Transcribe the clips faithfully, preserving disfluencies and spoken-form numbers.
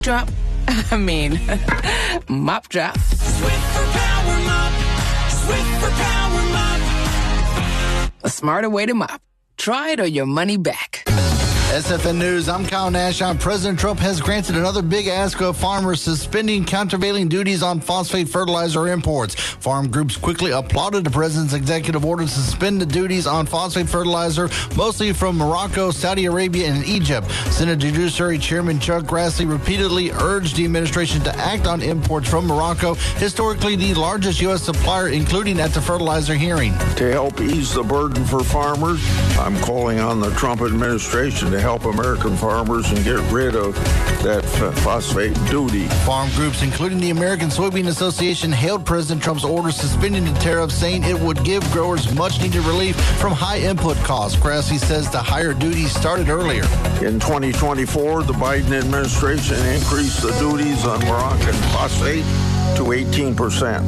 drop. I mean, mop drop. Swift for Power Mop. Swift for Power Mop. A smarter way to mop. Try it or your money back. S F N News, I'm Kyle Nash. President Trump has granted another big ask of farmers, suspending countervailing duties on phosphate fertilizer imports. Farm groups quickly applauded the president's executive order to suspend the duties on phosphate fertilizer, mostly from Morocco, Saudi Arabia, and Egypt. Senate Judiciary Chairman Chuck Grassley repeatedly urged the administration to act on imports from Morocco, historically the largest U S supplier, including at the fertilizer hearing. To help ease the burden for farmers, I'm calling on the Trump administration to help American farmers and get rid of that phosphate duty. Farm groups, including the American Soybean Association, hailed President Trump's order suspending the tariffs, saying it would give growers much-needed relief from high input costs. Grassley says the higher duties started earlier. In twenty twenty-four, the Biden administration increased the duties on Moroccan phosphate to eighteen percent.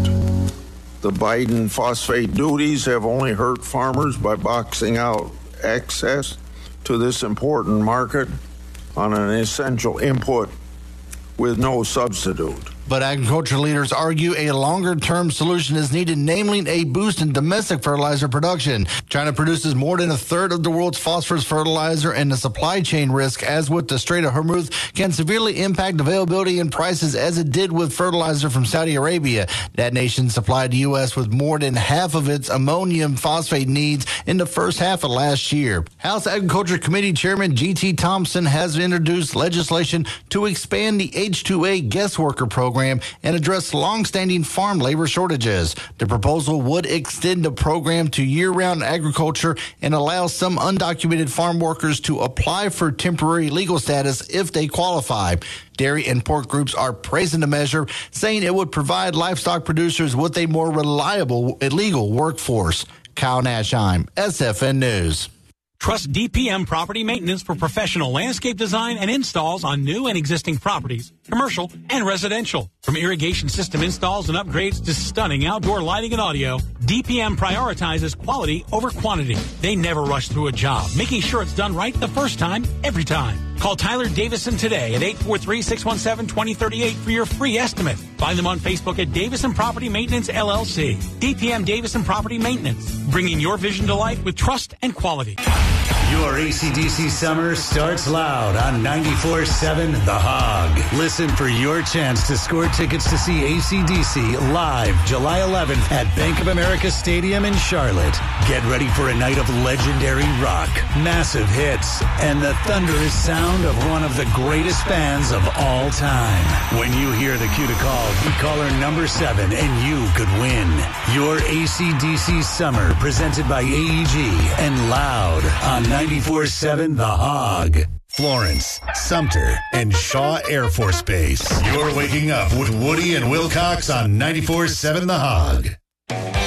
The Biden phosphate duties have only hurt farmers by boxing out access to this important market on an essential input with no substitute. But agriculture leaders argue a longer-term solution is needed, namely a boost in domestic fertilizer production. China produces more than a third of the world's phosphorus fertilizer, and the supply chain risk, as with the Strait of Hormuz, can severely impact availability and prices, as it did with fertilizer from Saudi Arabia. That nation supplied the U S with more than half of its ammonium phosphate needs in the first half of last year. House Agriculture Committee Chairman G T Thompson has introduced legislation to expand the H two A guest worker program and address long-standing farm labor shortages. The proposal would extend the program to year-round agriculture and allow some undocumented farm workers to apply for temporary legal status if they qualify. Dairy and pork groups are praising the measure, saying it would provide livestock producers with a more reliable legal workforce. Kyle Nashheim, S F N News. Trust D P M Property Maintenance for professional landscape design and installs on new and existing properties, commercial and residential. From irrigation system installs and upgrades to stunning outdoor lighting and audio, D P M prioritizes quality over quantity. They never rush through a job, making sure it's done right the first time, every time. Call Tyler Davison today at eight four three, six one seven, two zero three eight for your free estimate. Find them on Facebook at Davison Property Maintenance, L L C. D P M Davison Property Maintenance, bringing your vision to life with trust and quality. Your A C D C summer starts loud on ninety-four point seven The Hog. Listen for your chance to score tickets to see A C D C live July eleventh at Bank of America Stadium in Charlotte. Get ready for a night of legendary rock, massive hits, and the thunderous sound of one of the greatest bands of all time. When you hear the cue to call, be caller number seven and you could win. Your A C D C summer presented by A E G and Loud on ninety-four point seven The Hog. Florence, Sumter, and Shaw Air Force Base. You're waking up with Woody and Wilcox on ninety-four point seven The Hog.